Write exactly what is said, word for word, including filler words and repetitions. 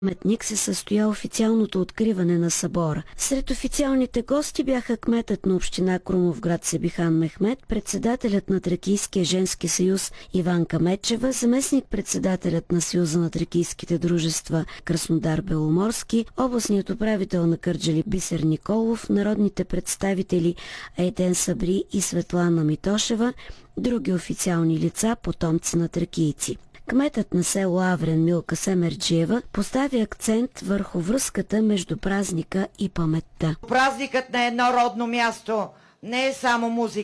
паметник се състоя официалното откриване на събора. Сред официалните гости бяха кметът на община Крумовград Себихан Мехмед, председателят на Тракийския женски съюз Иванка Мечева, заместник-председателят на Съюза на тракийските дружества Краснодар Беломорски, областният управител на Кърджали Бисер Николов, народните представители Айден Сабри и Светлана Митошева, други официални лица, потомци на тракийци. Кметът на село Аврен Милка Семерджиева поставя акцент върху връзката между празника и паметта. Празникът на едно родно място не е само музика.